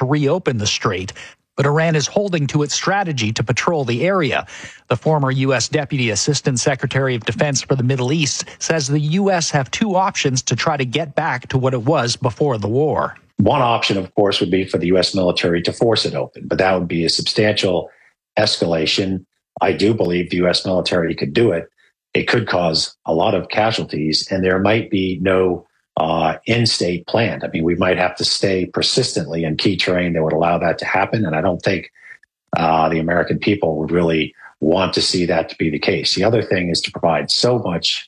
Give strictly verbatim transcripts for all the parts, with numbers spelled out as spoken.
to reopen the strait, but Iran is holding to its strategy to patrol the area. The former U S Deputy Assistant Secretary of Defense for the Middle East says the U S have two options to try to get back to what it was before the war. One option, of course, would be for the U S military to force it open, but that would be a substantial escalation. I do believe the U S military could do it. It could cause a lot of casualties, and there might be no uh, in-state plan. I mean, we might have to stay persistently in key terrain that would allow that to happen, and I don't think uh, the American people would really want to see that to be the case. The other thing is to provide so much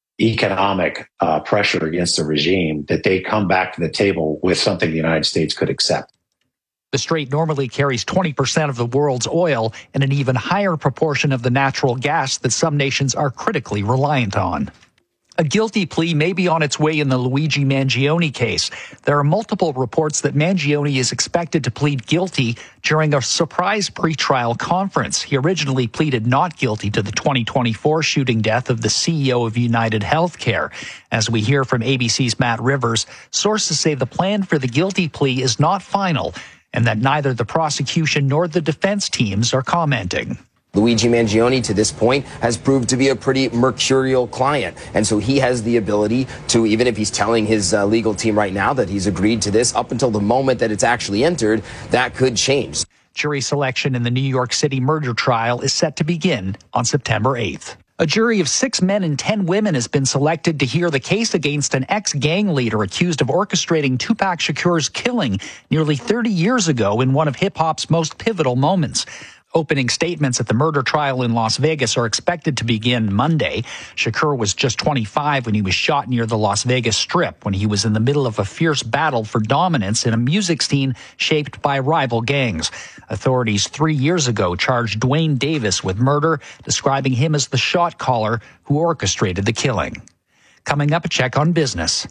economic uh, pressure against the regime that they come back to the table with something the United States could accept. The strait normally carries twenty percent of the world's oil and an even higher proportion of the natural gas that some nations are critically reliant on. A guilty plea may be on its way in the Luigi Mangione case. There are multiple reports that Mangione is expected to plead guilty during a surprise pretrial conference. He originally pleaded not guilty to the twenty twenty-four shooting death of the C E O of United Healthcare. As we hear from A B C's Matt Rivers, sources say the plan for the guilty plea is not final, and that neither the prosecution nor the defense teams are commenting. Luigi Mangione, to this point, has proved to be a pretty mercurial client. And so he has the ability to, even if he's telling his uh, legal team right now that he's agreed to this, up until the moment that it's actually entered, that could change. Jury selection in the New York City murder trial is set to begin on September eighth. A jury of six men and ten women has been selected to hear the case against an ex-gang leader accused of orchestrating Tupac Shakur's killing nearly thirty years ago in one of hip-hop's most pivotal moments. Opening statements at the murder trial in Las Vegas are expected to begin Monday. Shakur was just twenty-five when he was shot near the Las Vegas Strip when he was in the middle of a fierce battle for dominance in a music scene shaped by rival gangs. Authorities three years ago charged Dwayne Davis with murder, describing him as the shot caller who orchestrated the killing. Coming up, a check on business.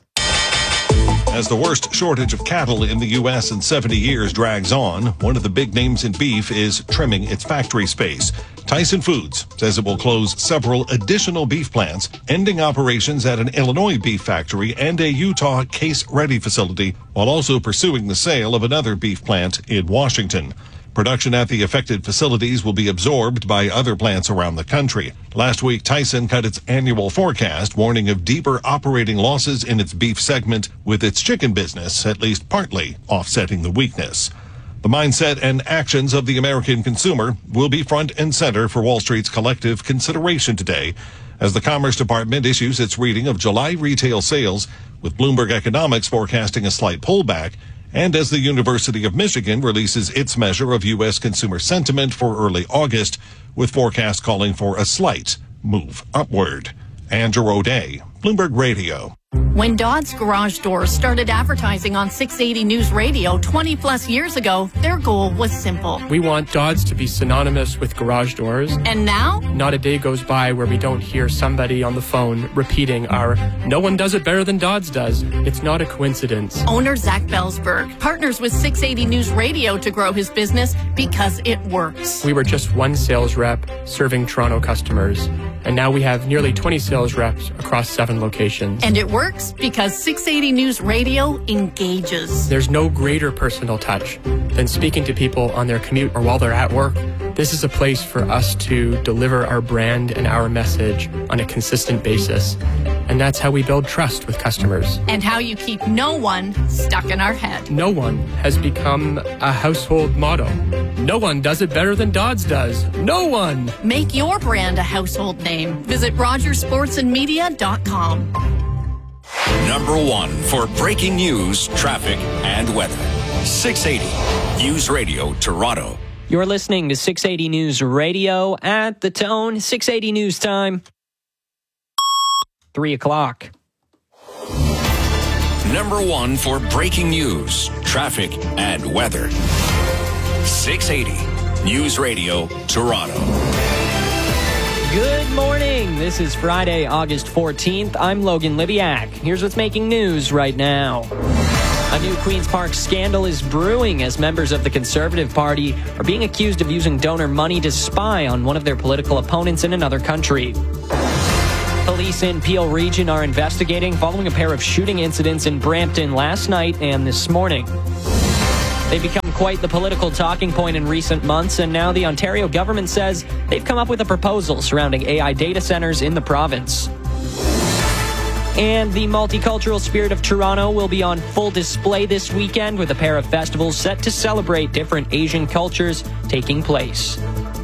As the worst shortage of cattle in the U S in seventy years drags on, one of the big names in beef is trimming its factory space. Tyson Foods says it will close several additional beef plants, ending operations at an Illinois beef factory and a Utah case-ready facility, while also pursuing the sale of another beef plant in Washington. Production at the affected facilities will be absorbed by other plants around the country. Last week, Tyson cut its annual forecast, warning of deeper operating losses in its beef segment, with its chicken business at least partly offsetting the weakness. The mindset and actions of the American consumer will be front and center for Wall Street's collective consideration today, as the Commerce Department issues its reading of July retail sales, with Bloomberg Economics forecasting a slight pullback, and as the University of Michigan releases its measure of U S consumer sentiment for early August, with forecasts calling for a slight move upward. Andrew O'Day, Bloomberg Radio. When Dodds Garage Doors started advertising on six eighty News Radio twenty plus years ago, their goal was simple. We want Dodds to be synonymous with garage doors. And now? Not a day goes by where we don't hear somebody on the phone repeating our "no one does it better than Dodds does." It's not a coincidence. Owner Zach Belsberg partners with six eighty News Radio to grow his business because it works. We were just one sales rep serving Toronto customers, and now we have nearly twenty sales reps across seven locations. And it works because six eighty News Radio engages. There's no greater personal touch than speaking to people on their commute or while they're at work. This is a place for us to deliver our brand and our message on a consistent basis. And that's how we build trust with customers. And how you keep no one stuck in our head. No one has become a household motto. No one does it better than Dodds does. No one! Make your brand a household name. Visit Rogers Sports and Media dot com. Number one for breaking news, traffic, and weather. six eighty News Radio, Toronto. You're listening to six eighty News Radio at The Tone. six eighty News time. Three o'clock. Number one for breaking news, traffic, and weather. six eighty News Radio, Toronto. Good morning. This is Friday, August fourteenth. I'm Logan Libiak. Here's what's making news right now. A new Queen's Park scandal is brewing as members of the Conservative Party are being accused of using donor money to spy on one of their political opponents in another country. Police in Peel Region are investigating following a pair of shooting incidents in Brampton last night and this morning. They've become quite the political talking point in recent months, and now the Ontario government says they've come up with a proposal surrounding A I data centers in the province. And the multicultural spirit of Toronto will be on full display this weekend with a pair of festivals set to celebrate different Asian cultures taking place.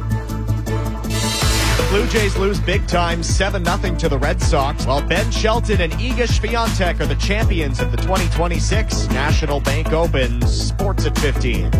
Blue Jays lose big time, seven nothing to the Red Sox, while Ben Shelton and Iga Swiatek are the champions of the twenty twenty-six National Bank Open. Sports at fifteen.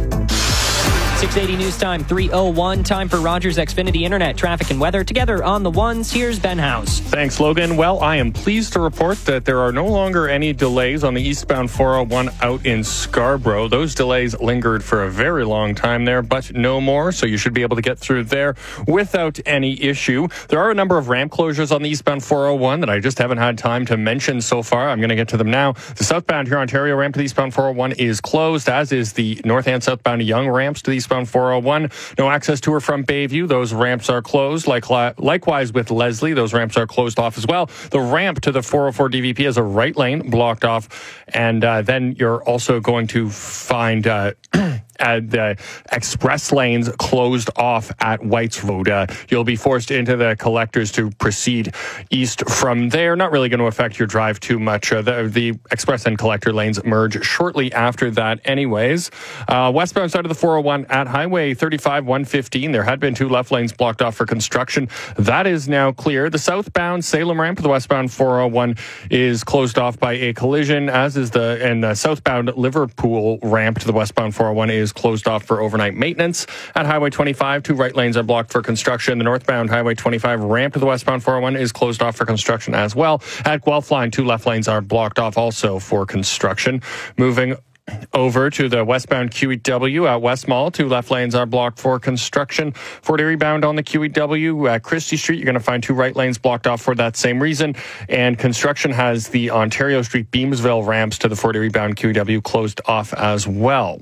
six eighty News Time, three oh one. Time for Rogers Xfinity Internet, traffic and weather. Together on the ones, here's Ben House. Thanks, Logan. Well, I am pleased to report that there are no longer any delays on the eastbound four oh one out in Scarborough. Those delays lingered for a very long time there, but no more, so you should be able to get through there without any issue. There are a number of ramp closures on the eastbound four oh one that I just haven't had time to mention so far. I'm going to get to them now. The southbound Huron-Ontario ramp to the eastbound four oh one is closed, as is the north and southbound Yonge ramps to the eastbound four oh one. No access to or from Bayview. Those ramps are closed. Like, likewise with Leslie, those ramps are closed off as well. The ramp to the four oh four D V P has a right lane blocked off. And uh, then you're also going to find uh, uh, the express lanes closed off at Whites Road. Uh, you'll be forced into the collectors to proceed east from there. Not really going to affect your drive too much. Uh, the, the express and collector lanes merge shortly after that anyways. Uh, westbound side of the four oh one at Highway thirty-five one fifteen, there had been two left lanes blocked off for construction. That is now clear. The southbound Salem ramp to the westbound four oh one is closed off by a collision, as is the, and the southbound Liverpool ramp to the westbound four oh one is closed off for overnight maintenance. At Highway twenty-five, two right lanes are blocked for construction. The northbound Highway twenty-five ramp to the westbound four oh one is closed off for construction as well. At Guelph Line, two left lanes are blocked off also for construction. Moving over to the westbound Q E W at West Mall, two left lanes are blocked for construction. Fort Erie bound on the Q E W at Christie Street, you're going to find two right lanes blocked off for that same reason. And construction has the Ontario Street Beamsville ramps to the Fort Erie bound Q E W closed off as well.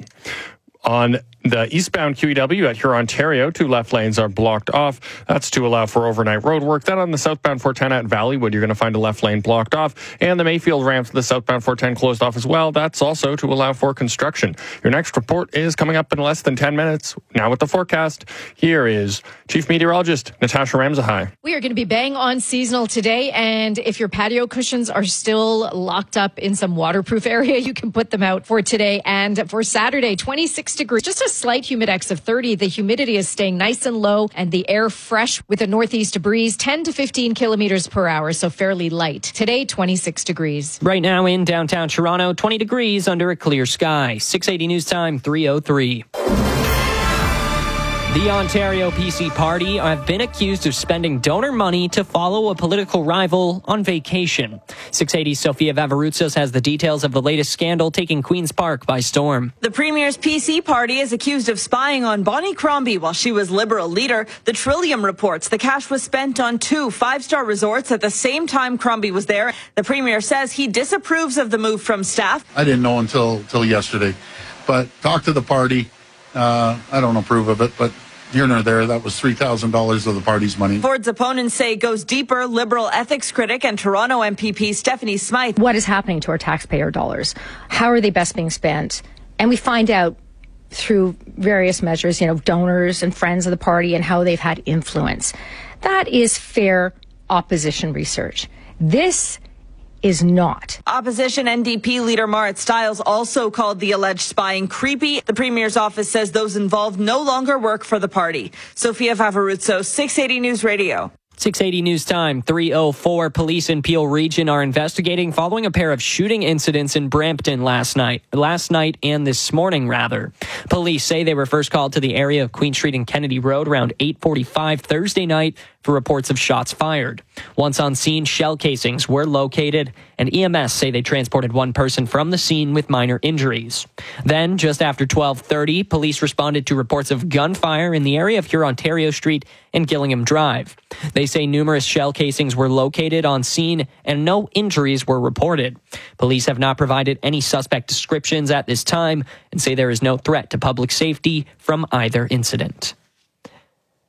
On the eastbound Q E W at Huron-Ontario, two left lanes are blocked off. That's to allow for overnight road work. Then on the southbound four ten at Valleywood, you're going to find a left lane blocked off. And the Mayfield ramp to the southbound four ten closed off as well. That's also to allow for construction. Your next report is coming up in less than ten minutes. Now with the forecast, here is Chief Meteorologist Natasha Ramsahai. We are going to be bang on seasonal today. And if your patio cushions are still locked up in some waterproof area, you can put them out for today. And for Saturday, twenty-six degrees. Just a slight humidex of thirty. The humidity is staying nice and low and the air fresh with a northeast breeze, ten to fifteen kilometers per hour, so fairly light. Today, twenty-six degrees. Right now in downtown Toronto, twenty degrees under a clear sky. six eighty News Time, three oh three. The Ontario P C Party have been accused of spending donor money to follow a political rival on vacation. six eighty's Sophia Vavaroutsos has the details of the latest scandal taking Queen's Park by storm. The Premier's P C Party is accused of spying on Bonnie Crombie while she was Liberal leader. The Trillium reports the cash was spent on two five-star resorts at the same time Crombie was there. The Premier says he disapproves of the move from staff. I didn't know until, until yesterday, but talk to the party. Uh, I don't approve of it, but here nor there, that was three thousand dollars of the party's money. Ford's opponents say it goes deeper. Liberal ethics critic and Toronto M P P Stephanie Smythe. What is happening to our taxpayer dollars? How are they best being spent? And we find out through various measures, you know, donors and friends of the party and how they've had influence. That is fair opposition research. This is not. Opposition N D P leader Marit Stiles also called the alleged spying creepy. The Premier's office says those involved no longer work for the party. Sophia Vavaroutsos, six eighty News Radio. six eighty News Time, three oh four. Police in Peel Region are investigating following a pair of shooting incidents in Brampton last night. Last night and this morning, rather. Police say they were first called to the area of Queen Street and Kennedy Road around eight forty-five Thursday night for reports of shots fired. Once on scene, shell casings were located, and E M S say they transported one person from the scene with minor injuries. Then, just after twelve thirty, police responded to reports of gunfire in the area of Huron-Ontario Street and Gillingham Drive. They say numerous shell casings were located on scene and no injuries were reported. Police have not provided any suspect descriptions at this time and say there is no threat to public safety from either incident.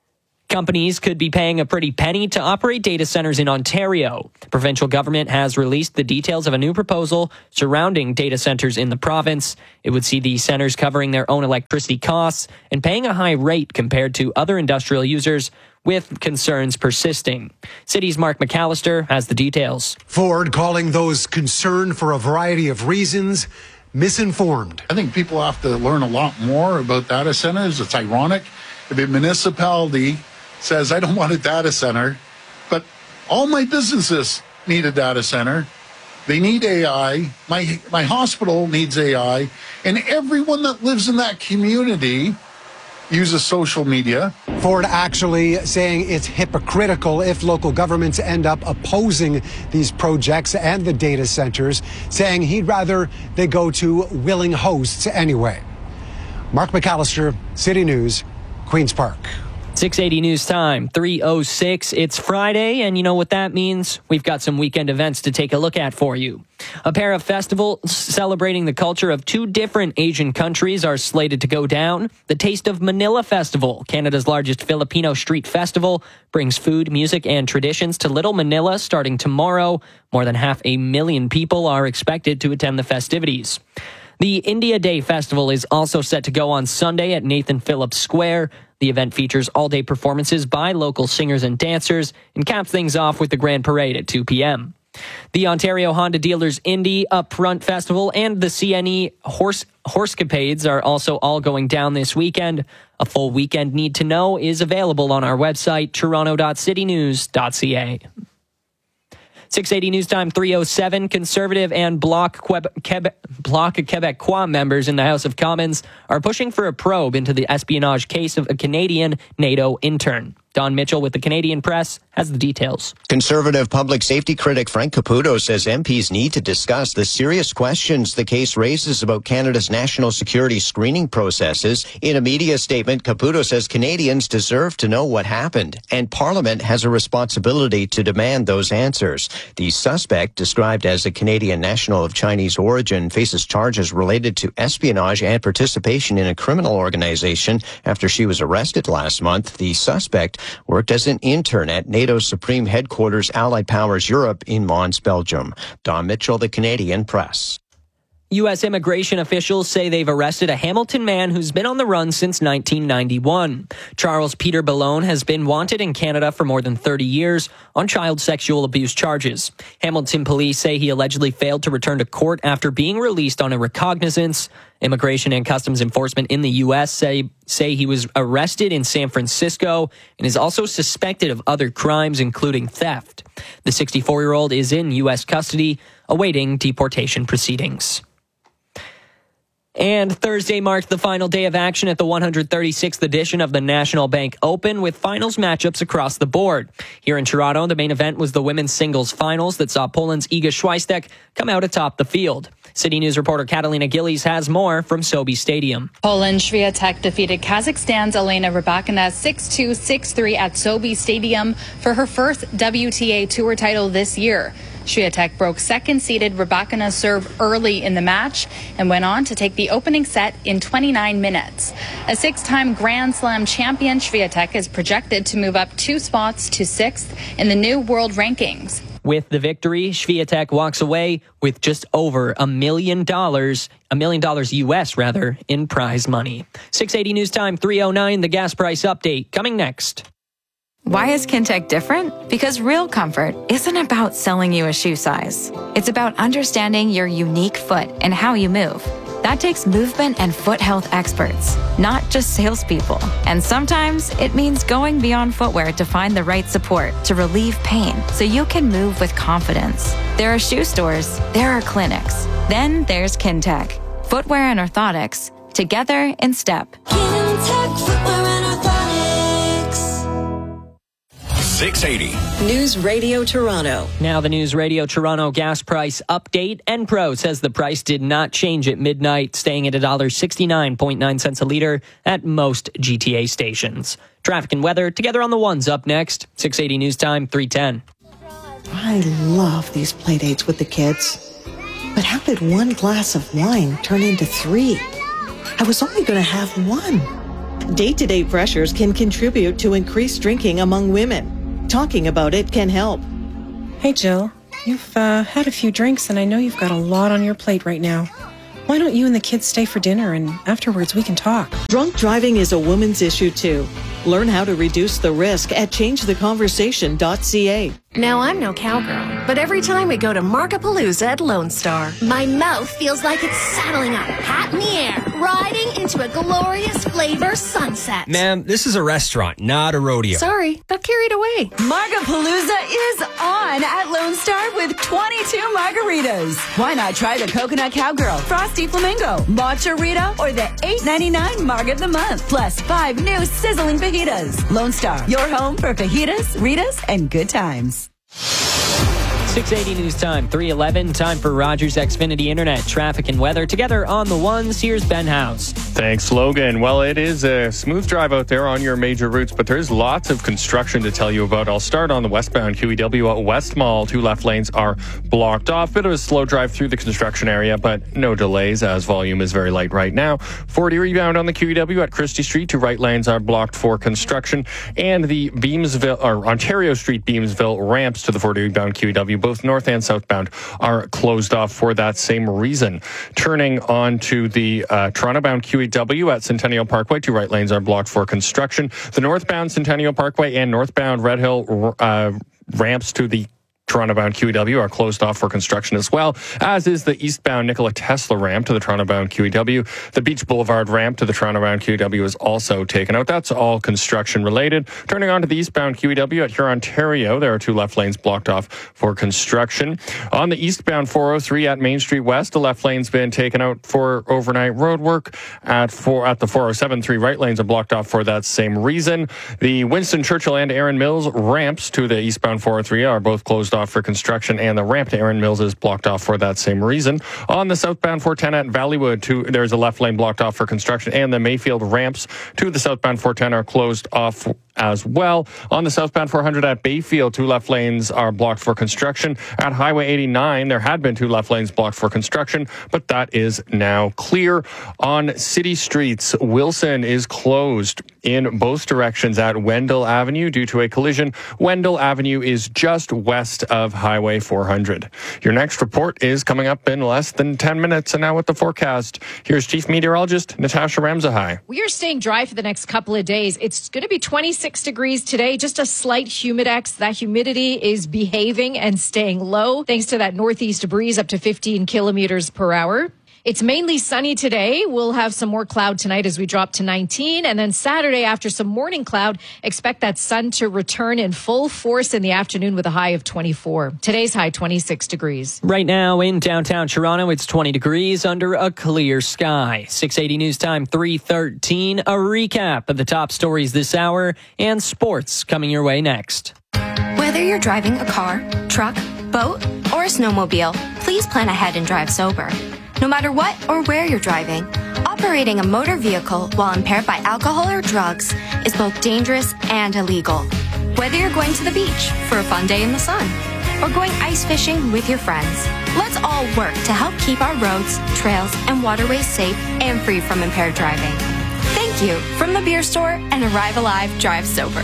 Companies could be paying a pretty penny to operate data centers in Ontario. The provincial government has released the details of a new proposal surrounding data centers in the province. It would see these centers covering their own electricity costs and paying a high rate compared to other industrial users, with concerns persisting. City's Mark McAllister has the details. Ford calling those concerned for a variety of reasons misinformed. I think people have to learn a lot more about data centers. It's ironic. If a municipality says, I don't want a data center, but all my businesses need a data center. They need A I. My, my hospital needs A I. And everyone that lives in that community uses social media. Ford actually saying it's hypocritical if local governments end up opposing these projects and the data centers, saying he'd rather they go to willing hosts anyway. Mark McAllister, City News, Queen's Park. six eighty News Time, three oh six. It's Friday, and you know what that means? We've got some weekend events to take a look at for you. A pair of festivals celebrating the culture of two different Asian countries are slated to go down. The Taste of Manila Festival, Canada's largest Filipino street festival, brings food, music, and traditions to Little Manila starting tomorrow. More than half a million people are expected to attend the festivities. The India Day Festival is also set to go on Sunday at Nathan Phillips Square. The event features all-day performances by local singers and dancers and caps things off with the Grand Parade at two p.m. The Ontario Honda Dealers Indy Upfront Festival and the C N E Horse Horsecapades are also all going down this weekend. A full weekend need to know is available on our website, toronto dot city news dot c a. six eighty News Time, three oh seven. Conservative and Bloc, Quebec, Quebec, Bloc Québécois members in the House of Commons are pushing for a probe into the espionage case of a Canadian NATO intern. Don Mitchell with the Canadian Press has the details. Conservative public safety critic Frank Caputo says M Ps need to discuss the serious questions the case raises about Canada's national security screening processes. In a media statement, Caputo says Canadians deserve to know what happened, and Parliament has a responsibility to demand those answers. The suspect, described as a Canadian national of Chinese origin, faces charges related to espionage and participation in a criminal organization after she was arrested last month. The suspect worked as an intern at NATO's Supreme Headquarters Allied Powers Europe in Mons, Belgium. Don Mitchell, the Canadian Press. U S immigration officials say they've arrested a Hamilton man who's been on the run since nineteen ninety-one. Charles Peter Bellone has been wanted in Canada for more than thirty years on child sexual abuse charges. Hamilton police say he allegedly failed to return to court after being released on a recognizance. Immigration and Customs Enforcement in the U S say, say he was arrested in San Francisco and is also suspected of other crimes, including theft. The sixty-four-year-old is in U S custody, awaiting deportation proceedings. And Thursday marked the final day of action at the one hundred thirty-sixth edition of the National Bank Open, with finals matchups across the board. Here in Toronto, the main event was the women's singles finals that saw Poland's Iga Swiatek come out atop the field. City News reporter Catalina Gillies has more from Sobe Stadium. Poland Swiatek defeated Kazakhstan's Elena Rybakina six two, six three at Sobe Stadium for her first W T A Tour title this year. Swiatek broke second-seeded Rybakina's serve early in the match and went on to take the opening set in twenty-nine minutes. A six-time Grand Slam champion, Swiatek is projected to move up two spots to sixth in the new world rankings. With the victory, Swiatek walks away with just over a million dollars, a million dollars U S rather, in prize money. six eighty News Time, three oh nine, the gas price update coming next. Why is Kintec different? Because real comfort isn't about selling you a shoe size. It's about understanding your unique foot and how you move. That takes movement and foot health experts, not just salespeople. And sometimes it means going beyond footwear to find the right support to relieve pain so you can move with confidence. There are shoe stores, there are clinics. Then there's Kintec. Footwear and orthotics, together in step. Kintec Footwear and Orthotics. six eighty News Radio Toronto. Now the News Radio Toronto gas price update. Enpro says the price did not change at midnight, staying at one dollar sixty-nine point nine cents a liter at most G T A stations. Traffic and weather together on the ones up next. six eighty News Time, three ten. I love these play dates with the kids. But how did one glass of wine turn into three? I was only going to have one. Day-to-day pressures can contribute to increased drinking among women. Talking about it can help. Hey, Jill. You've uh, had a few drinks, and I know you've got a lot on your plate right now. Why don't you and the kids stay for dinner, and afterwards we can talk? Drunk driving is a woman's issue, too. Learn how to reduce the risk at change the conversation dot c a. Now, I'm no cowgirl, but every time we go to Margapalooza at Lone Star, my mouth feels like it's saddling up, hat in the air, riding into a glorious flavor sunset. Ma'am, this is a restaurant, not a rodeo. Sorry, got carried away. Margapalooza is on at Lone Star with twenty-two margaritas. Why not try the Coconut Cowgirl, Frosty Flamingo, Matcha-Rita, or the eight ninety-nine Marg of the Month, plus five new sizzling fajitas. Lone Star, your home for fajitas, Ritas, and good times. six eighty News Time, three eleven. Time for Rogers Xfinity Internet, traffic and weather. Together on the ones, here's Ben House. Thanks, Logan. Well, it is a smooth drive out there on your major routes, but there's lots of construction to tell you about. I'll start on the westbound Q E W at West Mall. Two left lanes are blocked off. Bit of a slow drive through the construction area, but no delays as volume is very light right now. forty rebound on the Q E W at Christie Street. Two right lanes are blocked for construction. And the Beamsville, or Ontario Street Beamsville ramps to the forty rebound Q E W, both north and southbound, are closed off for that same reason. Turning on to the uh, Toronto-bound Q E W at Centennial Parkway, two right lanes are blocked for construction. The northbound Centennial Parkway and northbound Red Hill uh, ramps to the Toronto-bound Q E W are closed off for construction as well, as is the eastbound Nikola Tesla ramp to the Toronto-bound Q E W. The Beach Boulevard ramp to the Toronto-bound Q E W is also taken out. That's all construction-related. Turning on to the eastbound Q E W at Hurontario, there are two left lanes blocked off for construction. On the eastbound four oh three at Main Street West, the left lane's been taken out for overnight road work. At, four, at the four oh seven, three right lanes are blocked off for that same reason. The Winston Churchill and Erin Mills ramps to the eastbound four oh three are both closed off for construction, and the ramp to Erin Mills is blocked off for that same reason. On the southbound four ten at Valleywood, two, there's a left lane blocked off for construction, and the Mayfield ramps to the southbound four ten are closed off as well. On the southbound four hundred at Bayfield, two left lanes are blocked for construction. At Highway eighty-nine, there had been two left lanes blocked for construction, but that is now clear. On city streets, Wilson is closed in both directions at Wendell Avenue due to a collision. Wendell Avenue is just west of Highway four hundred. Your next report is coming up in less than ten minutes, and now with the forecast, here's Chief Meteorologist Natasha Ramzahai. We are staying dry for the next couple of days. It's going to be twenty-six degrees today, just a slight humidex. That humidity is behaving and staying low thanks to that northeast breeze up to fifteen kilometers per hour. It's mainly sunny today. We'll have some more cloud tonight as we drop to nineteen. And then Saturday, after some morning cloud, expect that sun to return in full force in the afternoon with a high of twenty-four. Today's high, twenty-six degrees. Right now in downtown Toronto, it's twenty degrees under a clear sky. six eighty News Time, three thirteen. A recap of the top stories this hour and sports coming your way next. Whether you're driving a car, truck, boat, or a snowmobile, please plan ahead and drive sober. No matter what or where you're driving, operating a motor vehicle while impaired by alcohol or drugs is both dangerous and illegal. Whether you're going to the beach for a fun day in the sun or going ice fishing with your friends, let's all work to help keep our roads, trails, and waterways safe and free from impaired driving. Thank you from the Beer Store and Arrive Alive Drive Sober.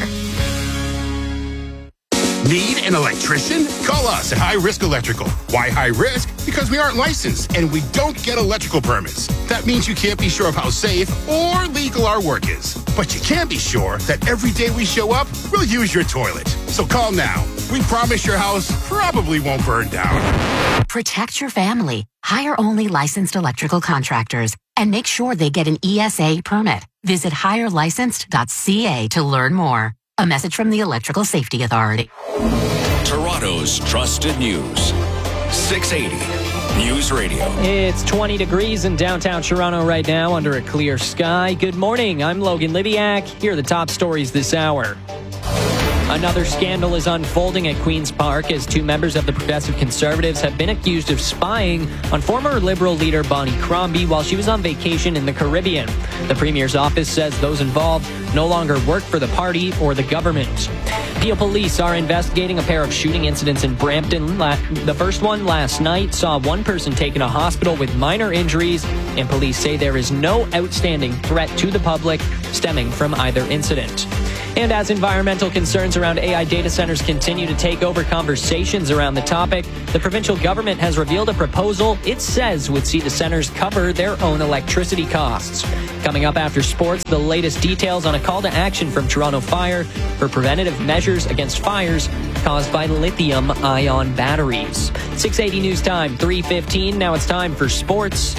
Need an electrician? Call us at High Risk Electrical. Why high risk? Because we aren't licensed and we don't get electrical permits. That means you can't be sure of how safe or legal our work is. But you can be sure that every day we show up, we'll use your toilet. So call now. We promise your house probably won't burn down. Protect your family. Hire only licensed electrical contractors and make sure they get an E S A permit. Visit hire licensed dot c a to learn more. A message from the Electrical Safety Authority. Toronto's trusted news. six eighty News Radio. It's twenty degrees in downtown Toronto right now under a clear sky. Good morning. I'm Logan Libiak. Here are the top stories this hour. Another scandal is unfolding at Queen's Park as two members of the Progressive Conservatives have been accused of spying on former Liberal leader Bonnie Crombie while she was on vacation in the Caribbean. The Premier's office says those involved no longer work for the party or the government. Peel police are investigating a pair of shooting incidents in Brampton. The first one last night saw one person taken to hospital with minor injuries, and police say there is no outstanding threat to the public stemming from either incident. And as environmental concerns around A I data centers continue to take over conversations around the topic, the provincial government has revealed a proposal it says would see the centers cover their own electricity costs. Coming up after sports, the latest details on a call to action from Toronto Fire for preventative measures against fires caused by lithium-ion batteries. six eighty News Time, three fifteen. Now it's time for sports.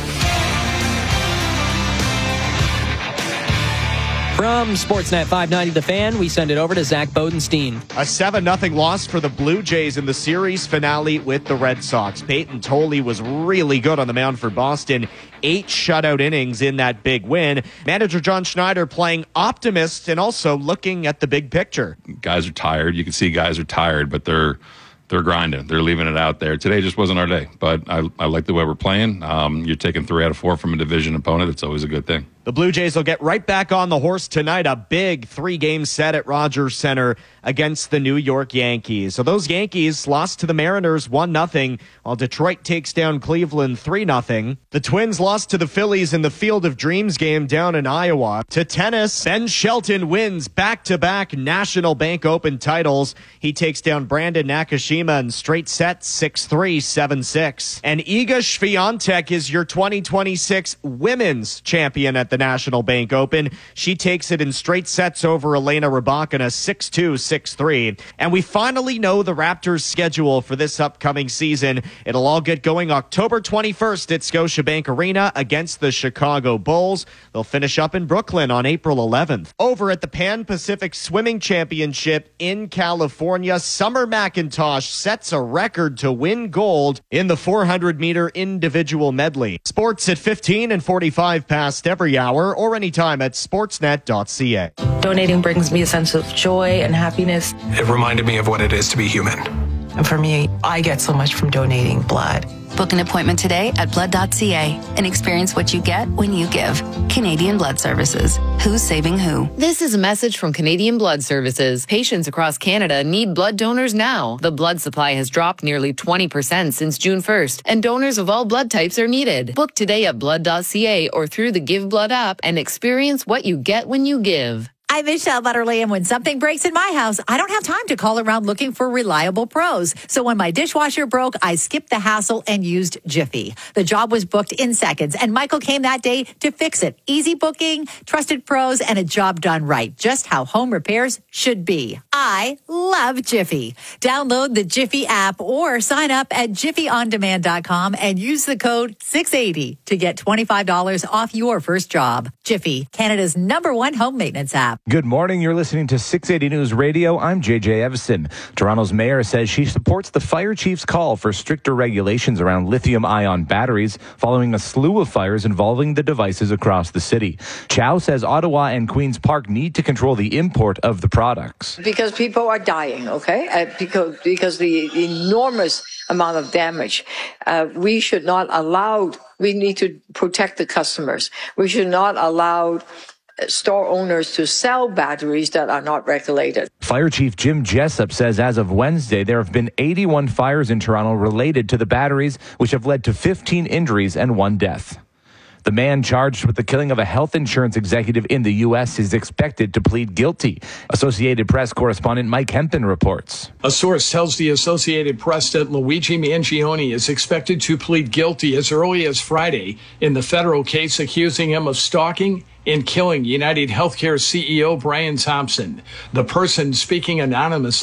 From Sportsnet five ninety The Fan, we send it over to Zach Bodenstein. A seven nothing loss for the Blue Jays in the series finale with the Red Sox. Peyton Tolley was really good on the mound for Boston. Eight shutout innings in that big win. Manager John Schneider playing optimist and also looking at the big picture. Guys are tired. You can see guys are tired, but they're they're grinding. They're leaving it out there. Today just wasn't our day, but I, I like the way we're playing. Um, you're taking three out of four from a division opponent. It's always a good thing. The Blue Jays will get right back on the horse tonight. A big three-game set at Rogers Center against the New York Yankees. So those Yankees lost to the Mariners one nothing, while Detroit takes down Cleveland three nothing. The Twins lost to the Phillies in the Field of Dreams game down in Iowa. To tennis, Ben Shelton wins back-to-back National Bank Open titles. He takes down Brandon Nakashima in straight sets six three, seven six. And Iga Swiatek is your twenty twenty-six women's champion at the National Bank Open. She takes it in straight sets over Elena Rybakina six two, six three. And we finally know the Raptors' schedule for this upcoming season. It'll all get going October twenty-first at Scotiabank Arena against the Chicago Bulls. They'll finish up in Brooklyn on April eleventh. Over at the Pan Pacific Swimming Championship in California, Summer McIntosh sets a record to win gold in the four hundred meter individual medley. Sports at fifteen and forty-five past every hour or anytime at sportsnet dot c a. Donating brings me a sense of joy and happiness. It reminded me of what it is to be human. And for me, I get so much from donating blood. Book an appointment today at blood dot c a and experience what you get when you give. Canadian Blood Services. Who's saving who? This is a message from Canadian Blood Services. Patients across Canada need blood donors now. The blood supply has dropped nearly twenty percent since June first, and donors of all blood types are needed. Book today at blood dot c a or through the Give Blood app and experience what you get when you give. I'm Michelle Butterly, and when something breaks in my house, I don't have time to call around looking for reliable pros. So when my dishwasher broke, I skipped the hassle and used Jiffy. The job was booked in seconds, and Michael came that day to fix it. Easy booking, trusted pros, and a job done right. Just how home repairs should be. I love Jiffy. Download the Jiffy app or sign up at jiffy on demand dot com and use the code six eighty to get twenty-five dollars off your first job. Jiffy, Canada's number one home maintenance app. Good morning. You're listening to six eighty News Radio. I'm J J Evison. Toronto's mayor says she supports the fire chief's call for stricter regulations around lithium-ion batteries following a slew of fires involving the devices across the city. Chow says Ottawa and Queen's Park need to control the import of the products. Because people are dying, okay? Uh, because, because the enormous amount of damage. Uh, we should not allow, we need to protect the customers. We should not allow store owners to sell batteries that are not regulated. Fire Chief Jim Jessup says as of Wednesday, there have been eighty-one fires in Toronto related to the batteries, which have led to fifteen injuries and one death. The man charged with the killing of a health insurance executive in the U S is expected to plead guilty. Associated Press correspondent Mike Hempton reports. A source tells the Associated Press that Luigi Mangione is expected to plead guilty as early as Friday in the federal case accusing him of stalking and killing United Healthcare C E O Brian Thompson. The person speaking anonymously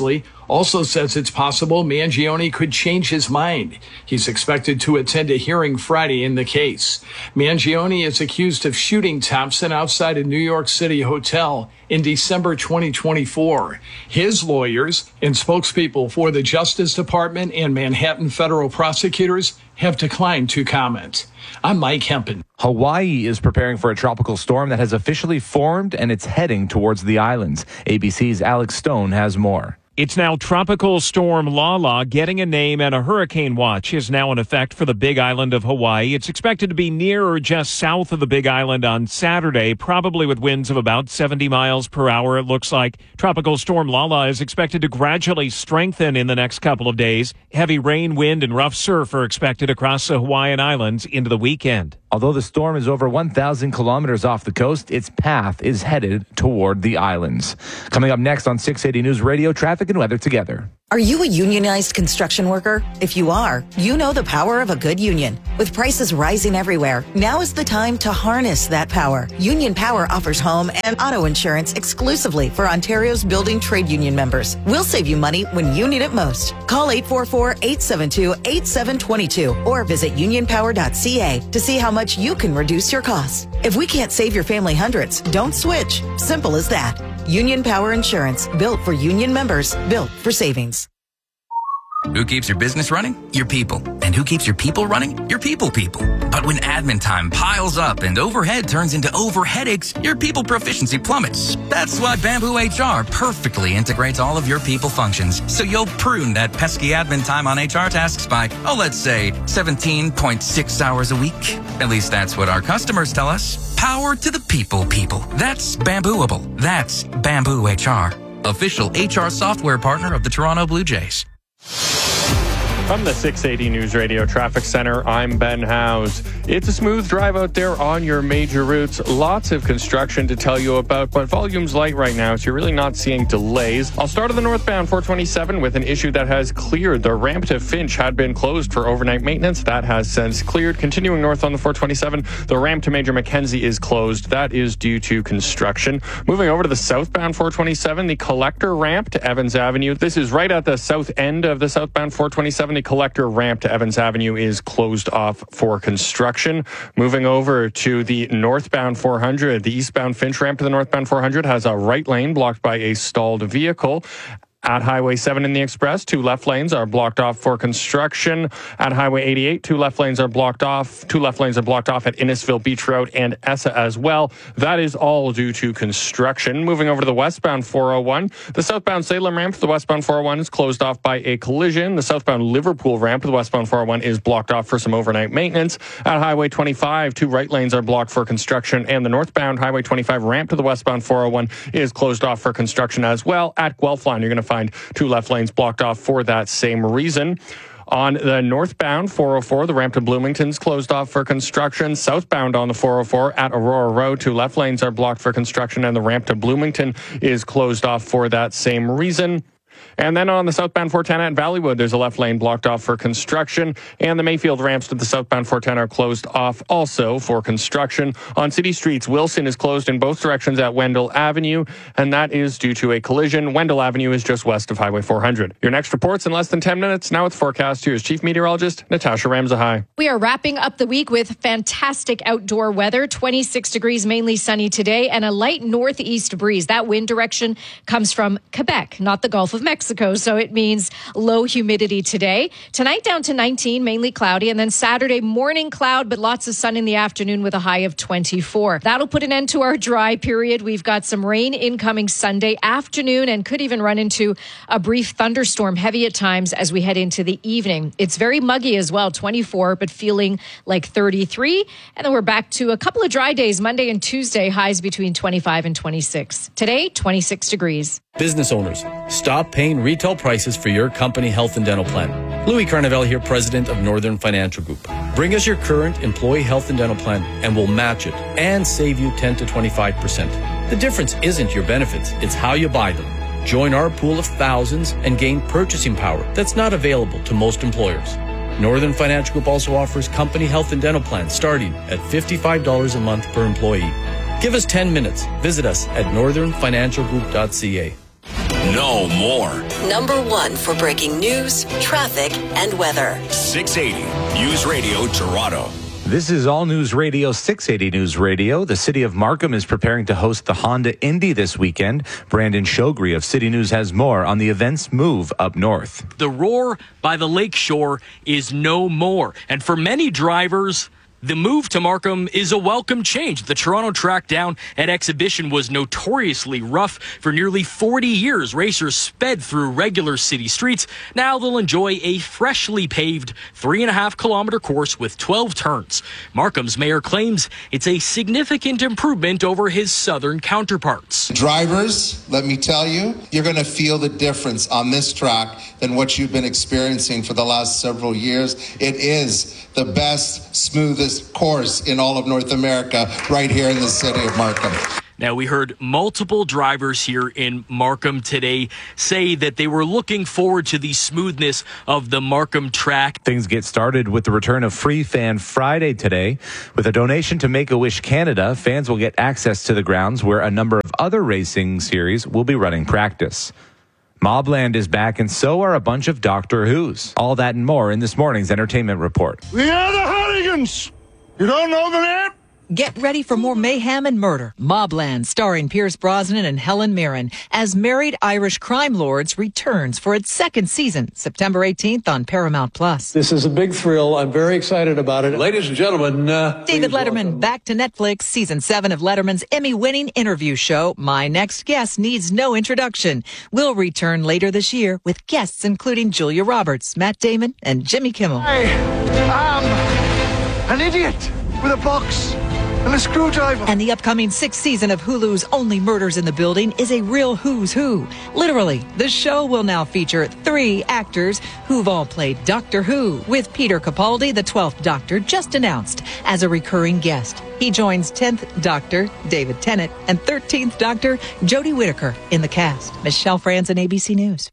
also says it's possible Mangione could change his mind. He's expected to attend a hearing Friday in the case. Mangione is accused of shooting Thompson outside a New York City hotel in December twenty twenty-four. His lawyers and spokespeople for the Justice Department and Manhattan federal prosecutors have declined to comment. I'm Mike Hempen. Hawaii is preparing for a tropical storm that has officially formed, and it's heading towards the islands. A B C's Alex Stone has more. It's now Tropical Storm Lala getting a name, and a hurricane watch is now in effect for the Big Island of Hawaii. It's expected to be near or just south of the Big Island on Saturday, probably with winds of about seventy miles per hour, it looks like. Tropical Storm Lala is expected to gradually strengthen in the next couple of days. Heavy rain, wind, and rough surf are expected across the Hawaiian Islands into the weekend. Although the storm is over one thousand kilometers off the coast, its path is headed toward the islands. Coming up next on six eighty News Radio, traffic and weather together. Are you a unionized construction worker? If you are, you know the power of a good union. With prices rising everywhere, now is the time to harness that power. Union Power offers home and auto insurance exclusively for Ontario's building trade union members. We'll save you money when you need it most. Call eight four four, eight seven two, eight seven two two or visit union power dot c a to see how much you can reduce your costs. If we can't save your family hundreds, don't switch. Simple as that. Union Power Insurance, built for union members, built for savings. Who keeps your business running? Your people. And who keeps your people running? Your people people. But when admin time piles up and overhead turns into over headaches, your people proficiency plummets. That's why Bamboo H R perfectly integrates all of your people functions, so you'll prune that pesky admin time on H R tasks by, oh, let's say seventeen point six hours a week. At least that's what our customers tell us. Power to the people people. That's Bambooable. That's Bamboo H R. Official H R software partner of the Toronto Blue Jays. From the six eighty News Radio Traffic Center, I'm Ben Howes. It's a smooth drive out there on your major routes. Lots of construction to tell you about, but volume's light right now, so you're really not seeing delays. I'll start at the northbound four twenty-seven with an issue that has cleared. The ramp to Finch had been closed for overnight maintenance. That has since cleared. Continuing north on the four twenty-seven, the ramp to Major Mackenzie is closed. That is due to construction. Moving over to the southbound four twenty-seven, the collector ramp to Evans Avenue. This is right at the south end of the southbound four twenty-seven. The collector ramp to Evans Avenue is closed off for construction. Moving over to the northbound four hundred, the eastbound Finch ramp to the northbound four hundred has a right lane blocked by a stalled vehicle. At Highway seven in the Express, two left lanes are blocked off for construction. At Highway eighty-eight, two left lanes are blocked off. Two left lanes are blocked off at Innisfil Beach Road and Essa as well. That is all due to construction. Moving over to the westbound four oh one, the southbound Salem ramp to the westbound four oh one is closed off by a collision. The southbound Liverpool ramp to the westbound four oh one is blocked off for some overnight maintenance. At Highway twenty-five, two right lanes are blocked for construction, and the northbound Highway twenty-five ramp to the westbound four oh one is closed off for construction as well. At Guelph Line, you're going to find two left lanes blocked off for that same reason. On the northbound four oh four, the ramp to Bloomington's closed off for construction. Southbound on the four oh four at Aurora Road, two left lanes are blocked for construction, and the ramp to Bloomington is closed off for that same reason. And then on the southbound four ten at Valleywood, there's a left lane blocked off for construction, and the Mayfield ramps to the southbound four ten are closed off also for construction. On city streets, Wilson is closed in both directions at Wendell Avenue, and that is due to a collision. Wendell Avenue is just west of Highway four hundred. Your next report's in less than ten minutes. Now with forecast, here's Chief Meteorologist Natasha Ramzahai. We are wrapping up the week with fantastic outdoor weather. twenty-six degrees, mainly sunny today, and a light northeast breeze. That wind direction comes from Quebec, not the Gulf of Mexico. So it means low humidity today. Tonight down to nineteen, mainly cloudy. And then Saturday morning cloud, but lots of sun in the afternoon with a high of twenty-four. That'll put an end to our dry period. We've got some rain incoming Sunday afternoon and could even run into a brief thunderstorm, heavy at times as we head into the evening. It's very muggy as well, twenty-four, but feeling like thirty-three. And then we're back to a couple of dry days, Monday and Tuesday, highs between twenty-five and twenty-six. Today, twenty-six degrees. Business owners, stop paying retail prices for your company health and dental plan. Louis Carnevale here, president of Northern Financial Group. Bring us your current employee health and dental plan and we'll match it and save you ten to twenty-five percent. The difference isn't your benefits, it's how you buy them. Join our pool of thousands and gain purchasing power that's not available to most employers. Northern Financial Group also offers company health and dental plans starting at fifty-five dollars a month per employee. Give us ten minutes. Visit us at northern financial group dot c a. No more. Number one for breaking news, traffic, and weather. six eighty News Radio Toronto. This is All News Radio, six eighty News Radio. The city of Markham is preparing to host the Honda Indy this weekend. Brandon Shogri of City News has more on the event's move up north. The roar by the lakeshore is no more. And for many drivers, the move to Markham is a welcome change. The Toronto track down at Exhibition was notoriously rough. For nearly forty years, racers sped through regular city streets. Now they'll enjoy a freshly paved three and a half kilometer course with twelve turns. Markham's mayor claims it's a significant improvement over his southern counterparts. Drivers, let me tell you, you're going to feel the difference on this track than what you've been experiencing for the last several years. It is the best, smoothest course in all of North America right here in the city of Markham. Now, we heard multiple drivers here in Markham today say that they were looking forward to the smoothness of the Markham track. Things get started with the return of Free Fan Friday today. With a donation to Make-A-Wish Canada, fans will get access to the grounds where a number of other racing series will be running practice. Mobland is back, and so are a bunch of Doctor Who's. All that and more in this morning's entertainment report. We are the Hardigans. You don't know the name? Get ready for more mayhem and murder. Mobland, starring Pierce Brosnan and Helen Mirren, as Married Irish Crime Lords returns for its second season, September eighteenth on Paramount Plus. This is a big thrill. I'm very excited about it. Ladies and gentlemen, uh, David Letterman welcome. Back to Netflix, season seven of Letterman's Emmy-winning interview show, My Next Guest Needs No Introduction, will return later this year with guests including Julia Roberts, Matt Damon, and Jimmy Kimmel. I am an idiot with a box and a screwdriver. And the upcoming sixth season of Hulu's Only Murders in the Building is a real who's who. Literally, the show will now feature three actors who've all played Doctor Who, with Peter Capaldi, the twelfth Doctor, just announced as a recurring guest. He joins tenth Doctor David Tennant and thirteenth Doctor Jodie Whittaker in the cast. Michelle Franzen, A B C News.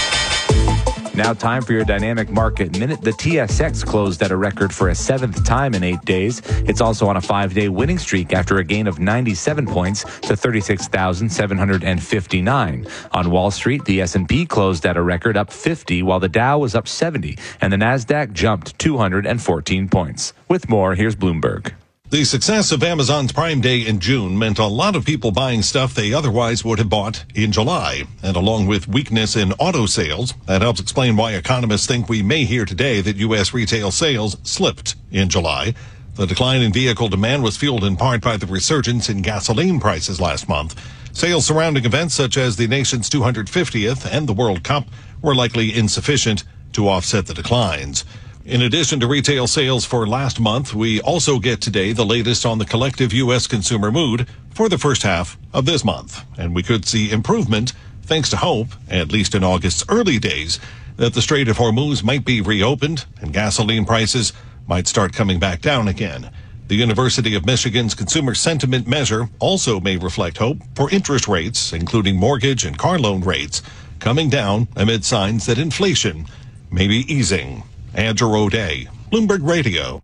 Now time for your Dynamic Market Minute. The T S X closed at a record for a seventh time in eight days. It's also on a five-day winning streak after a gain of ninety-seven points to thirty-six thousand seven hundred fifty-nine. On Wall Street, the S and P closed at a record up fifty, while the Dow was up seventy, and the Nasdaq jumped two hundred fourteen points. With more, here's Bloomberg. The success of Amazon's Prime Day in June meant a lot of people buying stuff they otherwise would have bought in July. And along with weakness in auto sales, that helps explain why economists think we may hear today that U S retail sales slipped in July. The decline in vehicle demand was fueled in part by the resurgence in gasoline prices last month. Sales surrounding events such as the nation's two hundred fiftieth and the World Cup were likely insufficient to offset the declines. In addition to retail sales for last month, we also get today the latest on the collective U S consumer mood for the first half of this month. And we could see improvement thanks to hope, at least in August's early days, that the Strait of Hormuz might be reopened and gasoline prices might start coming back down again. The University of Michigan's consumer sentiment measure also may reflect hope for interest rates, including mortgage and car loan rates, coming down amid signs that inflation may be easing. Andrew O'Day, Bloomberg Radio.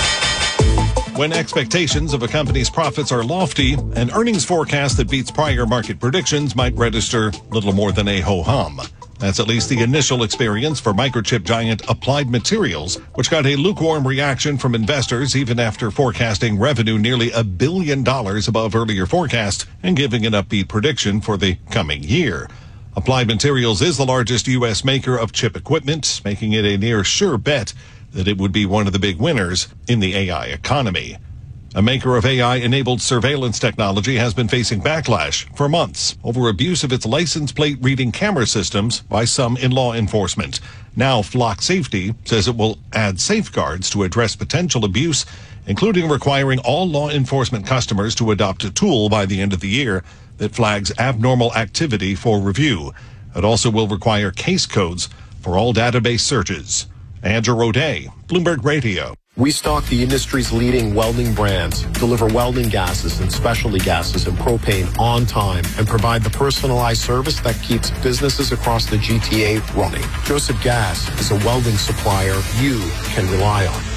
When expectations of a company's profits are lofty, an earnings forecast that beats prior market predictions might register little more than a ho-hum. That's at least the initial experience for microchip giant Applied Materials, which got a lukewarm reaction from investors even after forecasting revenue nearly a billion dollars above earlier forecasts and giving an upbeat prediction for the coming year. Applied Materials is the largest U S maker of chip equipment, making it a near sure bet that it would be one of the big winners in the A I economy. A maker of A I-enabled surveillance technology has been facing backlash for months over abuse of its license plate reading camera systems by some in law enforcement. Now, Flock Safety says it will add safeguards to address potential abuse, including requiring all law enforcement customers to adopt a tool by the end of the year that flags abnormal activity for review. It also will require case codes for all database searches. Andrew O'Day, Bloomberg Radio. We stock the industry's leading welding brands, deliver welding gases and specialty gases and propane on time, and provide the personalized service that keeps businesses across the G T A running. Joseph Gas is a welding supplier you can rely on.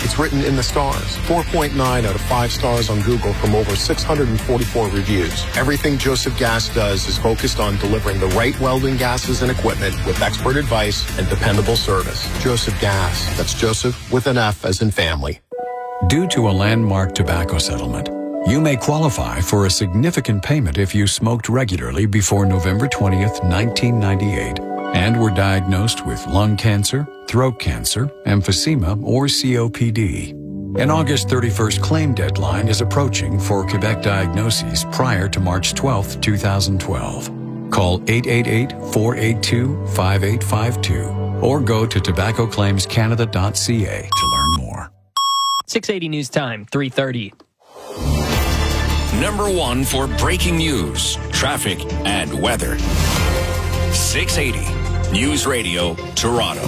It's written in the stars. four point nine out of five stars on Google from over six hundred forty-four reviews. Everything Joseph Gas does is focused on delivering the right welding gases and equipment with expert advice and dependable service. Joseph Gas. That's Joseph with an F as in family. Due to a landmark tobacco settlement, you may qualify for a significant payment if you smoked regularly before November twentieth, nineteen ninety-eight, and were diagnosed with lung cancer, throat cancer, emphysema, or C O P D. An August thirty-first claim deadline is approaching for Quebec diagnoses prior to March twelfth, twenty twelve. Call eight eight eight, four eight two, five eight five two or go to tobacco claims canada dot c a to learn more. six eighty News Time, three thirty. Number one for breaking news, traffic, and weather. six eighty News Radio, Toronto.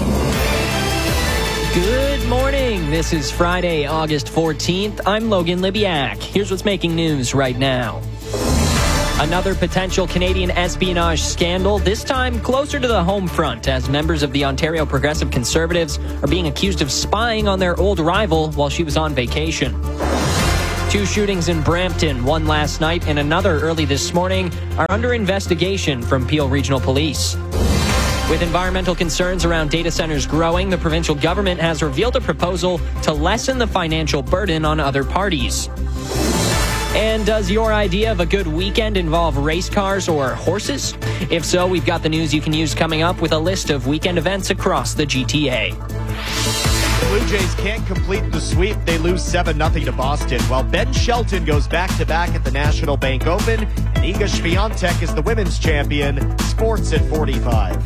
Good morning. This is Friday, August fourteenth. I'm Logan Libiak. Here's what's making news right now. Another potential Canadian espionage scandal, this time closer to the home front, as members of the Ontario Progressive Conservatives are being accused of spying on their old rival while she was on vacation. Two shootings in Brampton, one last night and another early this morning, are under investigation from Peel Regional Police. With environmental concerns around data centers growing, the provincial government has revealed a proposal to lessen the financial burden on other parties. And does your idea of a good weekend involve race cars or horses? If so, we've got the news you can use coming up with a list of weekend events across the G T A. The Blue Jays can't complete the sweep. They lose seven nothing to Boston, while Ben Shelton goes back-to-back at the National Bank Open, and Iga Swiatek is the women's champion. Sports at forty-five.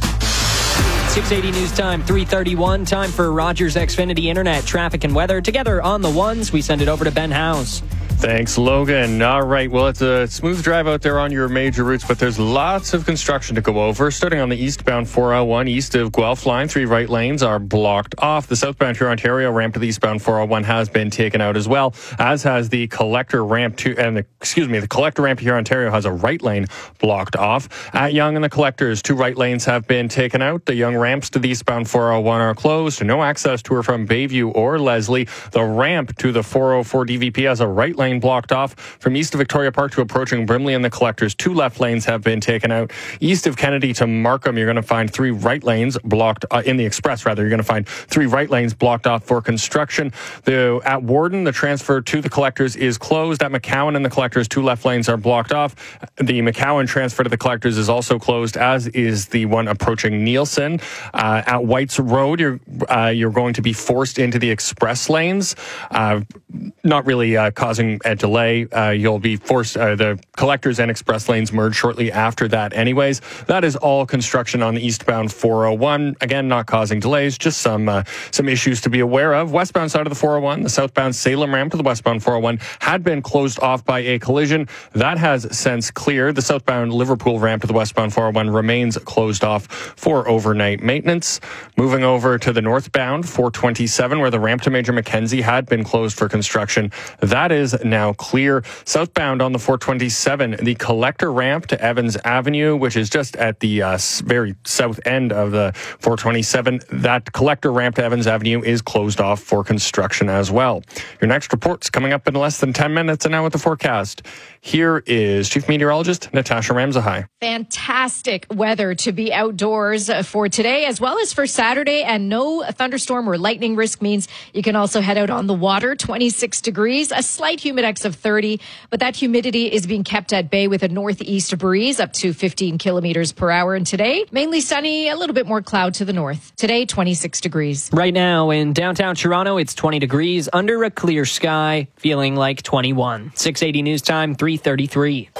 six eighty News Time, three thirty-one. Time for Rogers Xfinity Internet, traffic and weather. Together on the ones, we send it over to Ben House. Thanks, Logan. All right, well, it's a smooth drive out there on your major routes, but there's lots of construction to go over. Starting on the eastbound four oh one, east of Guelph line, three right lanes are blocked off. The southbound Huron-Ontario ramp to the eastbound four oh one has been taken out as well, as has the collector ramp to, and the, excuse me, the collector ramp to Huron-Ontario has a right lane blocked off. At Yonge and the collectors, two right lanes have been taken out. The Yonge ramps to the eastbound four oh one are closed. No access to or from Bayview or Leslie. The ramp to the four oh four D V P has a right lane blocked off. From east of Victoria Park to approaching Brimley and the collectors, two left lanes have been taken out. East of Kennedy to Markham, you're going to find three right lanes blocked, uh, in the express rather, you're going to find three right lanes blocked off for construction. The At Warden, the transfer to the collectors is closed. At McCowan and the collectors, two left lanes are blocked off. The McCowan transfer to the collectors is also closed, as is the one approaching Nielsen. Uh, at White's Road, you're, uh, you're going to be forced into the express lanes, uh, not really uh, causing a delay. Uh, you'll be forced, uh, the collectors and express lanes merge shortly after that anyways. That is all construction on the eastbound four oh one. Again, not causing delays, just some uh, some issues to be aware of. Westbound side of the four oh one, the southbound Salem ramp to the westbound four oh one had been closed off by a collision. That has since cleared. The southbound Liverpool ramp to the westbound four oh one remains closed off for overnight maintenance. Moving over to the northbound four twenty-seven, where the ramp to Major Mackenzie had been closed for construction. That is now clear. Southbound on the four twenty-seven, the collector ramp to Evans Avenue, which is just at the uh, very south end of the four twenty-seven, that collector ramp to Evans Avenue is closed off for construction as well. Your next report's coming up in less than ten minutes, and now with the forecast, here is Chief Meteorologist Natasha Ramzahai. Fantastic weather to be outdoors for today as well as for Saturday, and no thunderstorm or lightning risk means you can also head out on the water. twenty-six degrees, a slight humidex of thirty, but that humidity is being kept at bay with a northeast breeze up to fifteen kilometers per hour. And today, mainly sunny, a little bit more cloud to the north. Today, twenty-six degrees. Right now in downtown Toronto, it's twenty degrees under a clear sky, feeling like twenty-one. six eighty News Time, three thirty-three.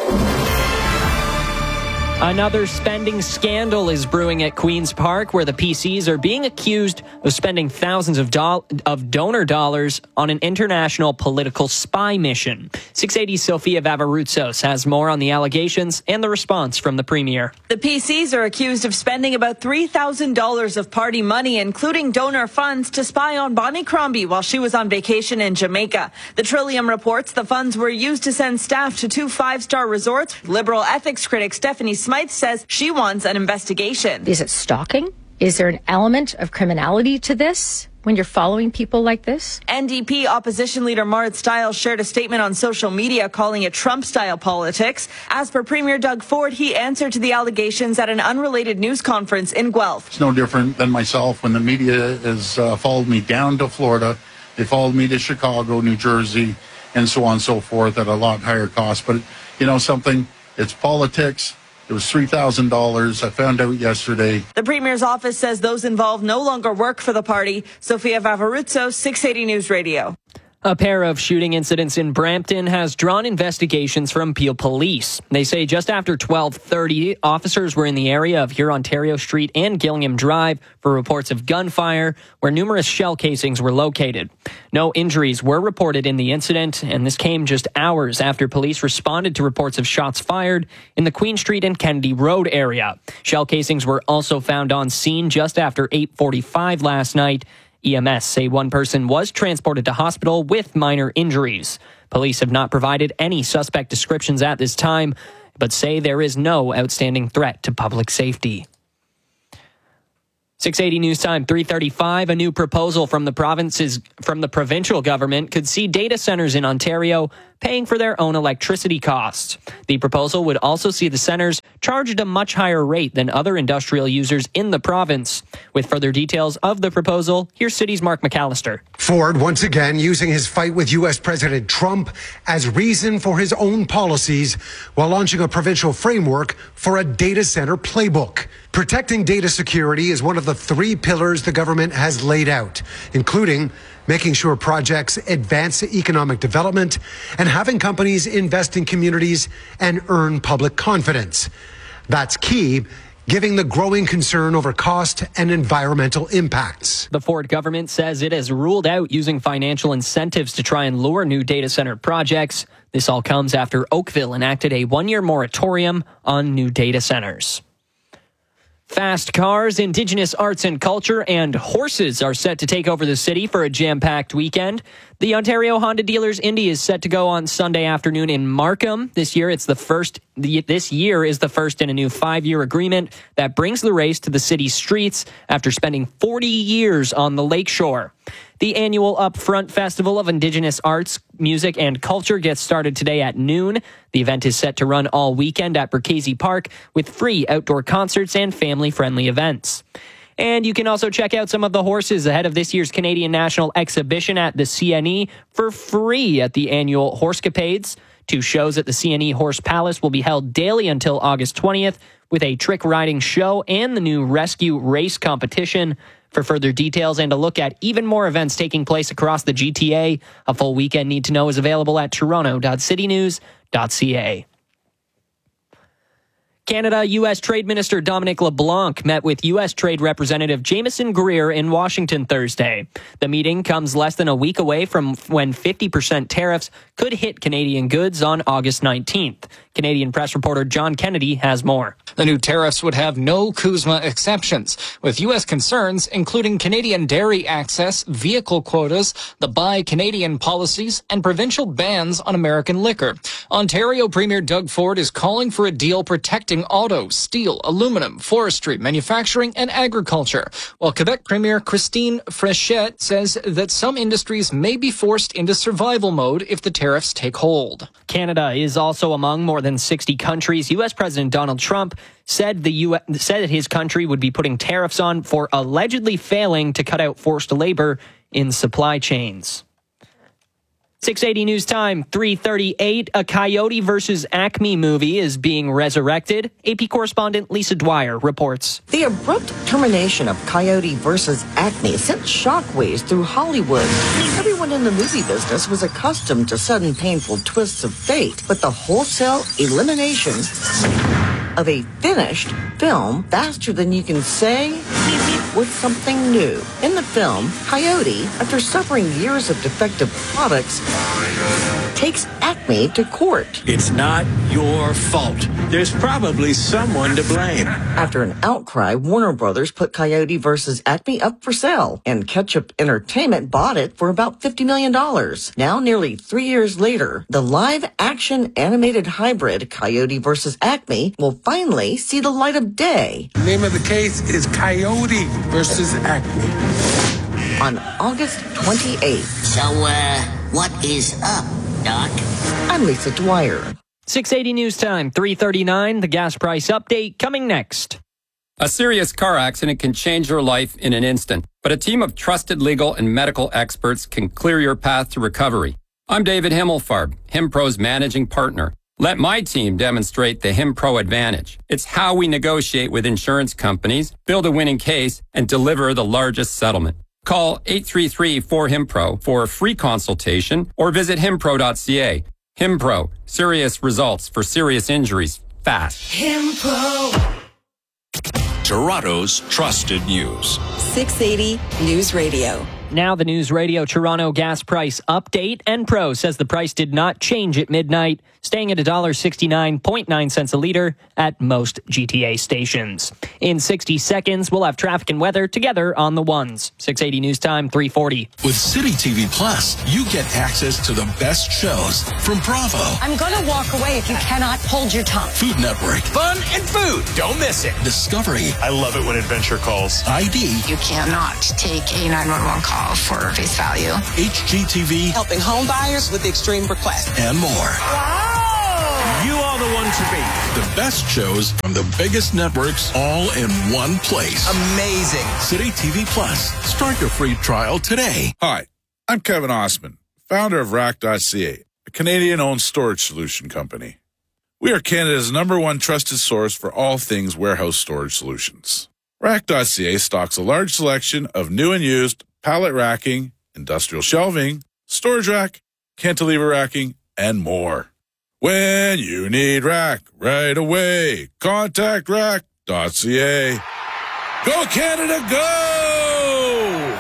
Another spending scandal is brewing at Queen's Park, where the P Cs are being accused of spending thousands of, do- of donor dollars on an international political spy mission. six eighty Sofia Vavarutsos has more on the allegations and the response from the Premier. The P Cs are accused of spending about three thousand dollars of party money, including donor funds, to spy on Bonnie Crombie while she was on vacation in Jamaica. The Trillium reports the funds were used to send staff to two five-star resorts. Liberal ethics critic Stephanie Smythe says she wants an investigation. Is it stalking? Is there an element of criminality to this? when you're following people like this? N D P opposition leader Marit Stiles shared a statement on social media calling it Trump-style politics. As per Premier Doug Ford, he answered to the allegations at an unrelated news conference in Guelph. It's no different than myself when the media has uh, followed me down to Florida. They followed me to Chicago, New Jersey, and so on and so forth at a lot higher cost. But, you know something? It's politics. It was three thousand dollars. I found out yesterday. The Premier's office says those involved no longer work for the party. Sofia Vavaruzzo, six eighty News Radio. A pair of shooting incidents in Brampton has drawn investigations from Peel Police. They say just after twelve thirty, officers were in the area of Hurontario Street and Gillingham Drive for reports of gunfire, where numerous shell casings were located. No injuries were reported in the incident, and this came just hours after police responded to reports of shots fired in the Queen Street and Kennedy Road area. Shell casings were also found on scene just after eight forty-five last night. E M S say one person was transported to hospital with minor injuries. Police have not provided any suspect descriptions at this time, but say there is no outstanding threat to public safety. six eighty News Time, three thirty-five. A new proposal from the province's from the provincial government could see data centers in Ontario paying for their own electricity costs. The proposal would also see the centers charged a much higher rate than other industrial users in the province. With further details of the proposal, here's City's Mark McAllister. Ford once again using his fight with U S President Trump as reason for his own policies while launching a provincial framework for a data center playbook. Protecting data security is one of the three pillars the government has laid out, including making sure projects advance economic development and having companies invest in communities and earn public confidence. That's key, given the growing concern over cost and environmental impacts. The Ford government says it has ruled out using financial incentives to try and lure new data center projects. This all comes after Oakville enacted a one-year moratorium on new data centers. Fast cars, Indigenous arts and culture, and horses are set to take over the city for a jam-packed weekend. The Ontario Honda Dealers Indy is set to go on Sunday afternoon in Markham. This year, it's the first. The, this year is the first in a new five-year agreement that brings the race to the city's streets after spending forty years on the lakeshore. The annual Upfront Festival of Indigenous Arts, Music, and Culture gets started today at noon. The event is set to run all weekend at Burkesi Park with free outdoor concerts and family-friendly events. And you can also check out some of the horses ahead of this year's Canadian National Exhibition at the C N E for free at the annual Horsecapades. Two shows at the C N E Horse Palace will be held daily until August twentieth with a trick riding show and the new rescue race competition. For further details and a look at even more events taking place across the G T A, a full weekend need to know is available at toronto dot city news dot c a. Canada U S Trade Minister Dominic LeBlanc met with U S Trade Representative Jameson Greer in Washington Thursday. The meeting comes less than a week away from when fifty percent tariffs could hit Canadian goods on August nineteenth. Canadian press reporter John Kennedy has more. The new tariffs would have no CUSMA exceptions, with U S concerns including Canadian dairy access, vehicle quotas, the Buy Canadian policies, and provincial bans on American liquor. Ontario Premier Doug Ford is calling for a deal protecting auto, steel, aluminum, forestry, manufacturing, and agriculture, while Quebec Premier Christine Fréchette says that some industries may be forced into survival mode if the tariffs take hold. Canada is also among more than sixty countries U S President Donald Trump said the U S said that his country would be putting tariffs on for allegedly failing to cut out forced labor in supply chains. six eighty News Time, three thirty-eight. A Coyote versus Acme movie is being resurrected. A P correspondent Lisa Dwyer reports. The abrupt termination of Coyote versus Acme sent shockwaves through Hollywood. Everyone in the movie business was accustomed to sudden painful twists of fate, but the wholesale elimination of a finished film faster than you can say was something new. In the film, Coyote, after suffering years of defective products, takes Acme to court. It's not your fault. There's probably someone to blame. After an outcry, Warner Brothers put Coyote versus Acme up for sale, and Ketchup Entertainment bought it for about fifty million dollars. Now, nearly three years later, the live-action animated hybrid Coyote versus Acme will finally see the light of day. The name of the case is Coyote versus Acme. on August twenty-eighth. So, uh, what is up, Doc? I'm Lisa Dwyer. six eighty News Time, three thirty-nine. The gas price update coming next. A serious car accident can change your life in an instant, but a team of trusted legal and medical experts can clear your path to recovery. I'm David Himmelfarb, HimPro's managing partner. Let my team demonstrate the HimPro advantage. It's how we negotiate with insurance companies, build a winning case, and deliver the largest settlement. Call eight three three, four, HIMPRO for a free consultation or visit himpro dot c a. HimPro, serious results for serious injuries, fast. HimPro. Toronto's trusted news. six eighty News Radio. Now the News Radio Toronto gas price update. Enpro says the price did not change at midnight, staying at one dollar sixty-nine point nine cents a litre at most G T A stations. In sixty seconds, we'll have traffic and weather together on the ones. six eighty News Time, three forty. With City T V Plus, you get access to the best shows from Bravo, I'm going to walk away if you cannot hold your tongue. Food Network, Fun and food. Don't miss it. Discovery. I love it when adventure calls. I D. You cannot take a nine one one call for face value. H G T V. Helping home buyers with extreme requests. And more. Wow! You are the one to beat. The best shows from the biggest networks all in one place. Amazing. City T V Plus. Start your free trial today. Hi, I'm Kevin Osman, founder of Rack dot c a, a Canadian-owned storage solution company. We are Canada's number one trusted source for all things warehouse storage solutions. Rack dot c a stocks a large selection of new and used pallet racking, industrial shelving, storage rack, cantilever racking, and more. When you need rack right away, contact Rack dot c a. Go Canada, go!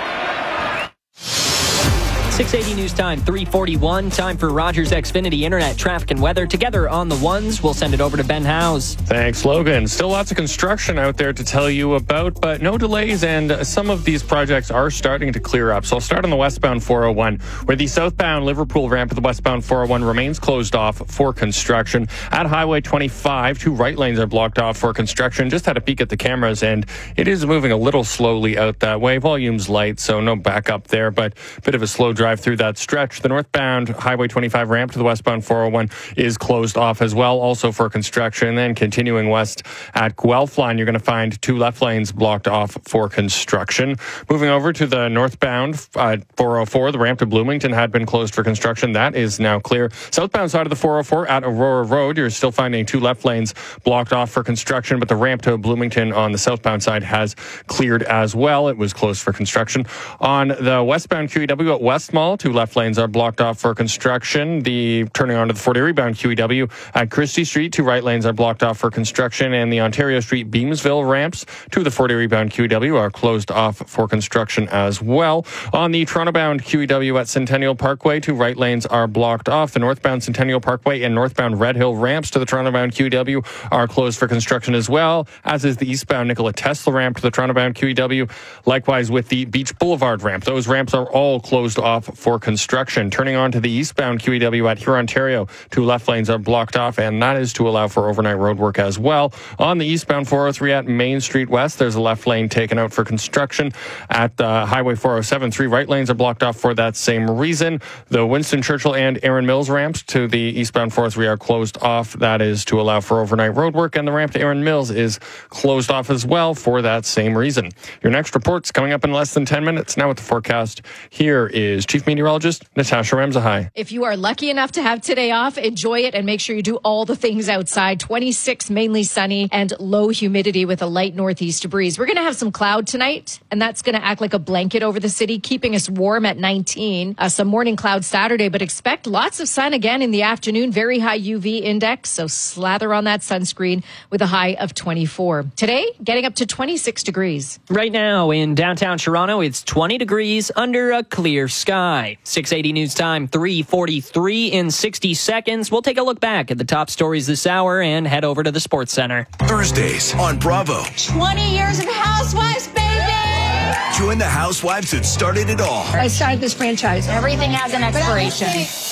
six eighty News Time, three forty-one. Time for Rogers Xfinity Internet traffic and weather together on the ones. We'll send it over to Ben Howes. Thanks, Logan. Still lots of construction out there to tell you about, but no delays, and some of these projects are starting to clear up. So I'll start on the westbound four oh one, where the southbound Liverpool ramp of the westbound four oh one remains closed off for construction. At Highway twenty-five, two right lanes are blocked off for construction. Just had a peek at the cameras, and it is moving a little slowly out that way. Volume's light, so no backup there, but a bit of a slow drive through that stretch. The northbound Highway twenty-five ramp to the westbound four oh one is closed off as well, also for construction. Then continuing west at Guelph line, you're going to find two left lanes blocked off for construction. Moving over to the northbound uh, four oh four, the ramp to Bloomington had been closed for construction. That is now clear. Southbound side of the four oh four at Aurora Road, you're still finding two left lanes blocked off for construction, but the ramp to Bloomington on the southbound side has cleared as well. It was closed for construction. On the westbound Q E W at West Mall, two left lanes are blocked off for construction. The turning onto the Fort Erie bound Q E W at Christie Street, two right lanes are blocked off for construction, and the Ontario Street Beamsville ramps to the Fort Erie bound Q E W are closed off for construction as well. On the Toronto bound Q E W at Centennial Parkway, two right lanes are blocked off. The northbound Centennial Parkway and northbound Red Hill ramps to the Toronto bound Q E W are closed for construction as well, as is the eastbound Nikola Tesla ramp to the Toronto bound Q E W. Likewise with the Beach Boulevard ramp. Those ramps are all closed off for construction. Turning on to the eastbound Q E W at Huron, Ontario, two left lanes are blocked off, and that is to allow for overnight road work as well. On the eastbound four oh three at Main Street West, there's a left lane taken out for construction. At uh, Highway four oh seven, three right lanes are blocked off for that same reason. The Winston Churchill and Erin Mills ramps to the eastbound four oh three are closed off. That is to allow for overnight road work, and the ramp to Erin Mills is closed off as well for that same reason. Your next report's coming up in less than ten minutes. Now with the forecast, here is Chief Meteorologist Natasha Ramzahai. If you are lucky enough to have today off, enjoy it and make sure you do all the things outside. twenty-six, mainly sunny and low humidity with a light northeast breeze. We're going to have some cloud tonight, and that's going to act like a blanket over the city, keeping us warm at nineteen. Uh, some morning clouds Saturday, but expect lots of sun again in the afternoon. Very high U V index, so slather on that sunscreen with a high of twenty-four. Today, getting up to twenty-six degrees. Right now in downtown Toronto, it's twenty degrees under a clear sky. six eighty News Time, three forty-three. In sixty seconds, we'll take a look back at the top stories this hour and head over to the Sports Center. Thursdays on Bravo. twenty years of Housewives, baby! Join the housewives that started it all. I started this franchise. Everything has an expiration.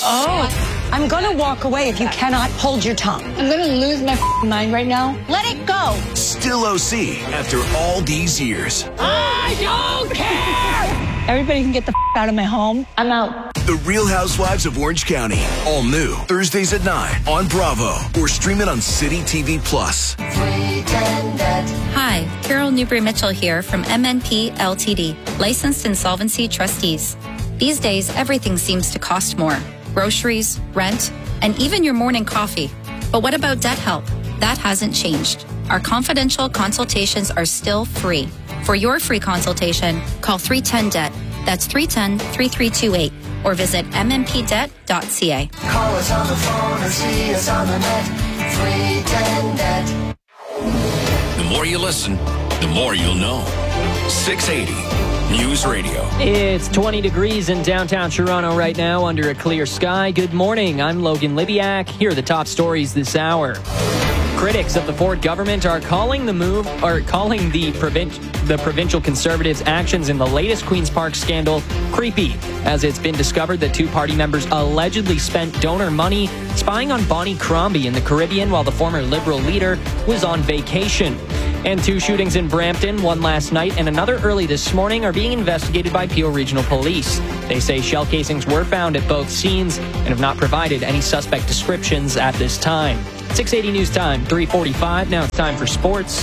Oh, I'm going to walk away if you cannot hold your tongue. I'm going to lose my mind right now. Let it go. Still O C after all these years. I don't care! Everybody can get the f- out of my home. I'm out. The Real Housewives of Orange County. All new. Thursdays at nine on Bravo. Or stream it on City T V Plus. Hi, Carol Newbury-Mitchell here from M N P L T D, Licensed Insolvency Trustees. These days, everything seems to cost more. Groceries, rent, and even your morning coffee. But what about debt help? That hasn't changed. Our confidential consultations are still free. For your free consultation, call three one zero D E B T. That's three one zero, three three two eight. Or visit m m p debt dot c a. Call us on the phone or see us on the net. three one zero D E B T. The more you listen, the more you'll know. six eighty News Radio. It's twenty degrees in downtown Toronto right now under a clear sky. Good morning. I'm Logan Libiak. Here are the top stories this hour. Critics of the Ford government are calling the move, or calling the, provin- the provincial Conservatives' actions in the latest Queen's Park scandal creepy, as it's been discovered that two party members allegedly spent donor money spying on Bonnie Crombie in the Caribbean while the former Liberal leader was on vacation. And two shootings in Brampton, one last night and another early this morning, are being investigated by Peel Regional Police. They say shell casings were found at both scenes and have not provided any suspect descriptions at this time. six eighty News Time, three forty-five. Now it's time for sports.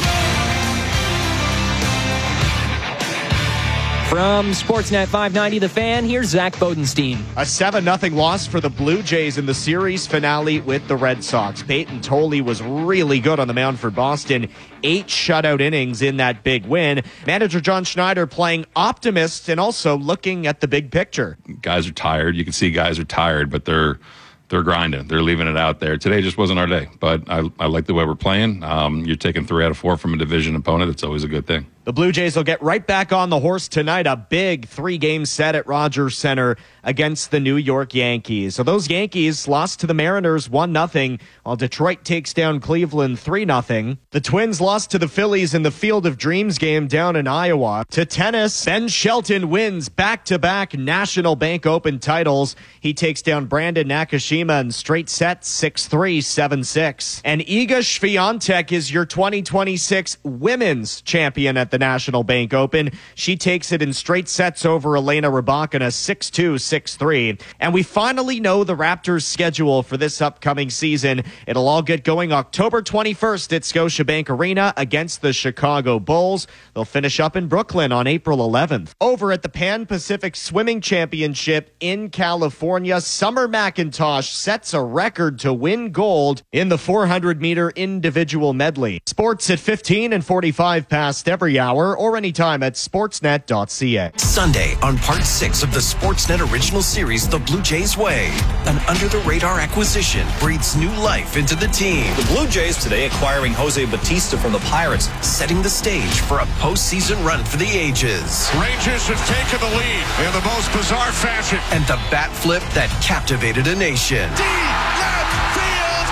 From Sportsnet five ninety The Fan, here's Zach Bodenstein. A seven nothing loss for the Blue Jays in the series finale with the Red Sox. Peyton Tolley was really good on the mound for Boston. Eight shutout innings in that big win. Manager John Schneider playing optimist and also looking at the big picture. Guys are tired. You can see guys are tired, but they're They're grinding. They're leaving it out there. Today just wasn't our day, but I, I like the way we're playing. Um, you're taking three out of four from a division opponent. It's always a good thing. The Blue Jays will get right back on the horse tonight. A big three-game set at Rogers Center against the New York Yankees. So those Yankees lost to the Mariners one nothing, while Detroit takes down Cleveland three nothing. The Twins lost to the Phillies in the Field of Dreams game down in Iowa. To tennis, Ben Shelton wins back-to-back National Bank Open titles. He takes down Brandon Nakashima in straight sets six three, seven six. And Iga Swiatek is your twenty twenty-six women's champion at the National Bank Open. She takes it in straight sets over Elena Rybakina six two, six three. And we finally know the Raptors' schedule for this upcoming season. It'll all get going October twenty-first at Scotiabank Arena against the Chicago Bulls. They'll finish up in Brooklyn on April eleventh. Over at the Pan Pacific Swimming Championship in California, Summer McIntosh sets a record to win gold in the four hundred meter individual medley. Sports at fifteen and forty-five past every hour or anytime at sportsnet dot c a. Sunday on part six of the Sportsnet original series, The Blue Jays Way. An under-the-radar acquisition breathes new life into the team. The Blue Jays today acquiring Jose Bautista from the Pirates, setting the stage for a postseason run for the ages. Rangers have taken the lead in the most bizarre fashion. And the bat flip that captivated a nation. Deep left field,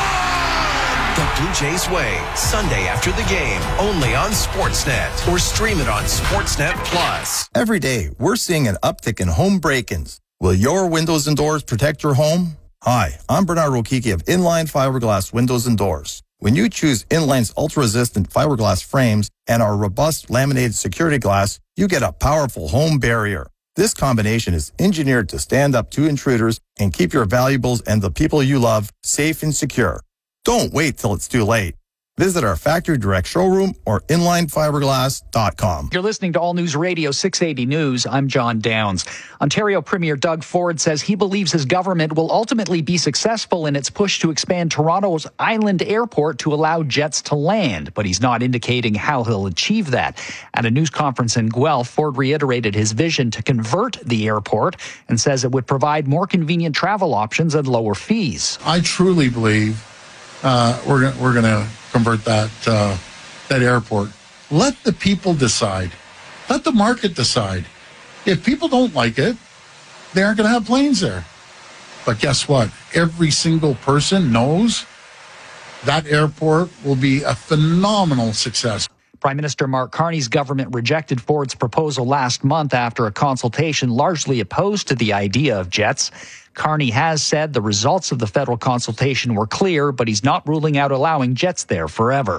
gone! The Blue Jays Way, Sunday after the game, only on Sportsnet, or stream it on Sportsnet Plus. Every day, we're seeing an uptick in home break-ins. Will your windows and doors protect your home? Hi, I'm Bernard Rokiki of Inline Fiberglass Windows and Doors. When you choose Inline's ultra-resistant fiberglass frames and our robust laminated security glass, you get a powerful home barrier. This combination is engineered to stand up to intruders and keep your valuables and the people you love safe and secure. Don't wait till it's too late. Visit our factory direct showroom or inline fiberglass dot com. You're listening to All News Radio six eighty News. I'm John Downs. Ontario Premier Doug Ford says he believes his government will ultimately be successful in its push to expand Toronto's Island Airport to allow jets to land, but he's not indicating how he'll achieve that. At a news conference in Guelph, Ford reiterated his vision to convert the airport and says it would provide more convenient travel options and lower fees. I truly believe uh, we're gonna, we're going to convert that uh, that airport. Let the people decide. Let the market decide. If people don't like it, they aren't going to have planes there. But guess what? Every single person knows that airport will be a phenomenal success. Prime Minister Mark Carney's government rejected Ford's proposal last month after a consultation largely opposed to the idea of jets. Carney has said the results of the federal consultation were clear, but he's not ruling out allowing jets there forever.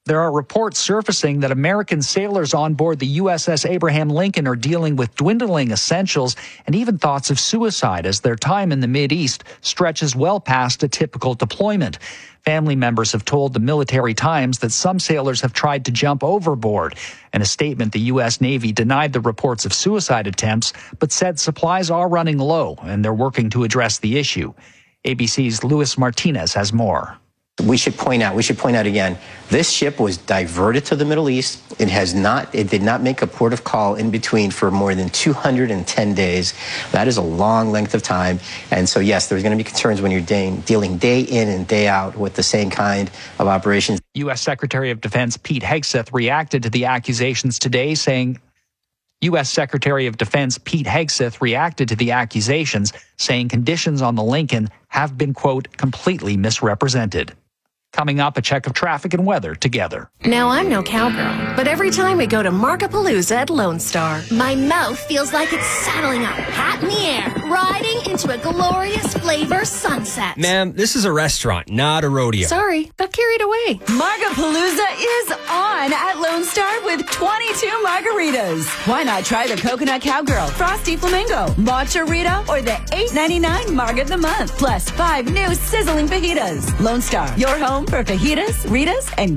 There are reports surfacing that American sailors on board the U S S Abraham Lincoln are dealing with dwindling essentials and even thoughts of suicide as their time in the Mideast stretches well past a typical deployment. Family members have told the Military Times that some sailors have tried to jump overboard. In a statement, the U S Navy denied the reports of suicide attempts, but said supplies are running low and they're working to address the issue. A B C's Luis Martinez has more. We should point out, we should point out again, this ship was diverted to the Middle East. It has not, it did not make a port of call in between for more than two hundred ten days. That is a long length of time. And so, yes, there's going to be concerns when you're de- dealing day in and day out with the same kind of operations. U S Secretary of Defense Pete Hegseth reacted to the accusations today, saying, U S Secretary of Defense Pete Hegseth reacted to the accusations, saying conditions on the Lincoln have been, quote, completely misrepresented. Coming up, a check of traffic and weather together. Now, I'm no cowgirl, but every time we go to Markapalooza at Lone Star, my mouth feels like it's saddling up, hat in the air, riding into a glorious flavor sunset. Ma'am, this is a restaurant, not a rodeo. Sorry, got carried away. Markapalooza is on at Lone Star with twenty-two margaritas. Why not try the Coconut Cowgirl, Frosty Flamingo, Matcha Rita, or the eight ninety-nine Marg of the Month, plus five new sizzling fajitas. Lone Star, your home for fajitas, Ritas, and